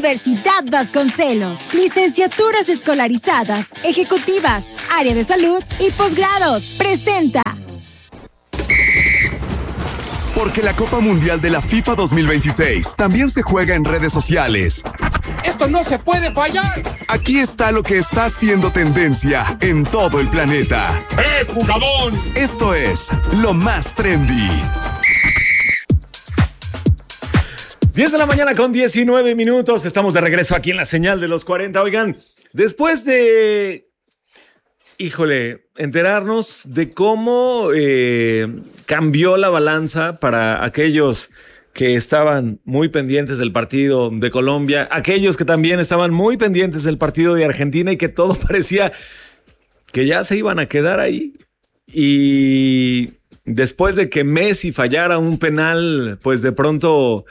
Universidad Vasconcelos. Licenciaturas escolarizadas, ejecutivas, área de salud y posgrados. Presenta. Porque la Copa Mundial de la FIFA 2026 también se juega en redes sociales. ¡Esto no se puede fallar! Aquí está lo que está haciendo tendencia en todo el planeta. ¡Jugadón! Esto es lo más trendy. 10 de la mañana con 19 minutos. Estamos de regreso aquí en la señal de los 40. Oigan, después de... enterarnos de cómo cambió la balanza para aquellos que estaban muy pendientes del partido de Colombia, aquellos que también estaban muy pendientes del partido de Argentina y que todo parecía que ya se iban a quedar ahí. Y después de que Messi fallara un penal, pues de pronto...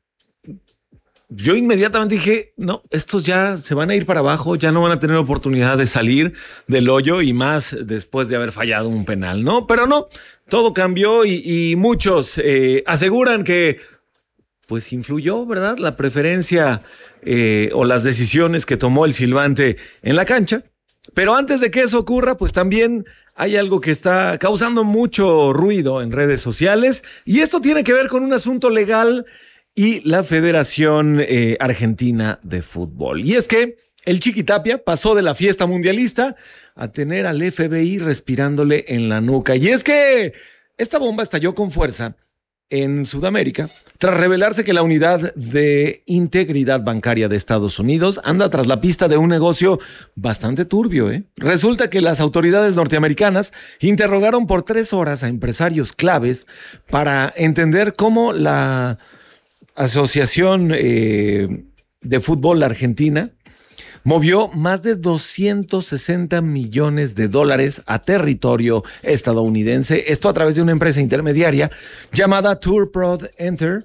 yo inmediatamente dije, no, estos ya se van a ir para abajo, ya no van a tener oportunidad de salir del hoyo y más después de haber fallado un penal, ¿no? Pero no, todo cambió y muchos aseguran que pues influyó, ¿verdad? La preferencia o las decisiones que tomó el silbante en la cancha. Pero antes de que eso ocurra, pues también hay algo que está causando mucho ruido en redes sociales y esto tiene que ver con un asunto legal y la Federación Argentina de Fútbol. Y es que el Chiqui Tapia pasó de la fiesta mundialista a tener al FBI respirándole en la nuca. Y es que esta bomba estalló con fuerza en Sudamérica tras revelarse que la Unidad de Integridad Bancaria de Estados Unidos anda tras la pista de un negocio bastante turbio. Resulta que las autoridades norteamericanas interrogaron por 3 horas a empresarios claves para entender cómo la Asociación de Fútbol Argentina movió más de 260 millones de dólares a territorio estadounidense. Esto a través de una empresa intermediaria llamada TourProd Enter.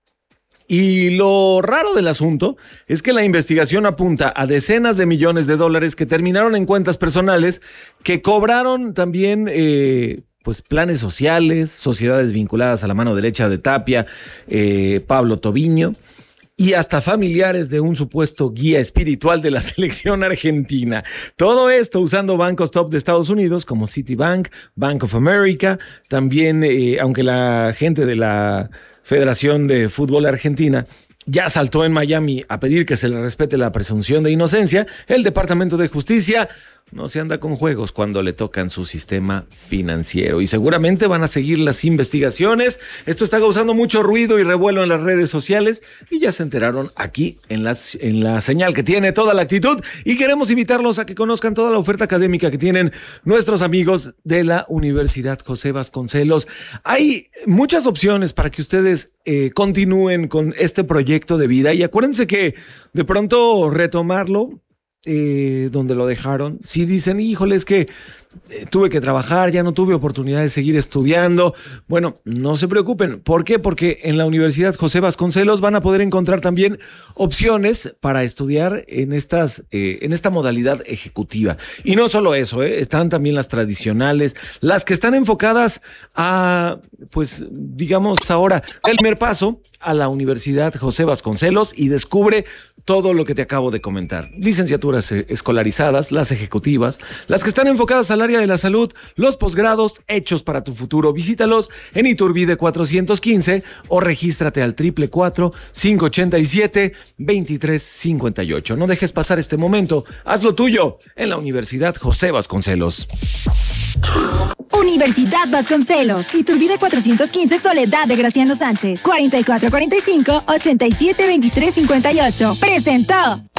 Y lo raro del asunto es que la investigación apunta a decenas de millones de dólares que terminaron en cuentas personales que cobraron también... pues planes sociales, sociedades vinculadas a la mano derecha de Tapia, Pablo Tobiño, y hasta familiares de un supuesto guía espiritual de la selección argentina. Todo esto usando bancos top de Estados Unidos como Citibank, Bank of America, también, aunque la gente de la Federación de Fútbol Argentina ya saltó en Miami a pedir que se le respete la presunción de inocencia, el Departamento de Justicia no se anda con juegos cuando le tocan su sistema financiero y seguramente van a seguir las investigaciones. Esto está causando mucho ruido y revuelo en las redes sociales y ya se enteraron aquí en la señal que tiene toda la actitud y queremos invitarlos a que conozcan toda la oferta académica que tienen nuestros amigos de la Universidad José Vasconcelos. Hay muchas opciones para que ustedes continúen con este proyecto de vida y acuérdense que de pronto retomarlo donde lo dejaron, si dicen, híjole, es que tuve que trabajar, ya no tuve oportunidad de seguir estudiando. Bueno, no se preocupen. ¿Por qué? Porque en la Universidad José Vasconcelos van a poder encontrar también opciones para estudiar en esta modalidad ejecutiva. Y no solo eso, están también las tradicionales, las que están enfocadas a, pues, digamos ahora, el primer paso a la Universidad José Vasconcelos y descubre todo lo que te acabo de comentar. Licenciaturas escolarizadas, las ejecutivas, las que están enfocadas al área de la salud, los posgrados hechos para tu futuro. Visítalos en Iturbide 415 o regístrate al 444-587-2358. No dejes pasar este momento. Haz lo tuyo en la Universidad José Vasconcelos. Universidad Vasconcelos, Iturbide 415, Soledad de Graciano Sánchez, 4445-872358. Presentó.